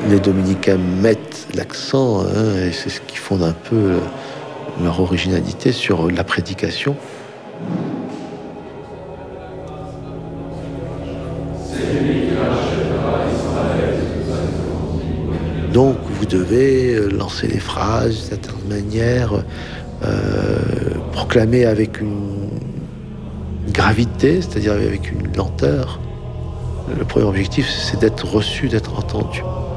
les dominicains mettent l'accent, et c'est ce qui fonde un peu leur originalité sur la prédication. Donc vous devez lancer des phrases d'une certaine manière, proclamer avec une gravité, c'est-à-dire avec une lenteur. Le premier objectif, c'est d'être reçu, d'être entendu.